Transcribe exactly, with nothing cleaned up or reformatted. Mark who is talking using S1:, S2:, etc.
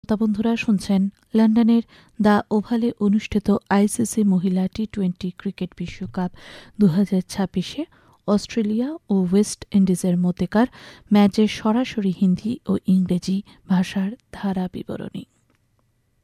S1: শ্রোতা বন্ধুরা, শুনছেন লন্ডনের দ্য ওভালে অনুষ্ঠিত আইসিসি মহিলা টি টোয়েন্টি ক্রিকেট বিশ্বকাপ দু হাজার ছাব্বিশে অস্ট্রেলিয়া ও ওয়েস্ট ইন্ডিজের মধ্যেকার ম্যাচের সরাসরি হিন্দি ও ইংরেজি ভাষার ধারা বিবরণী।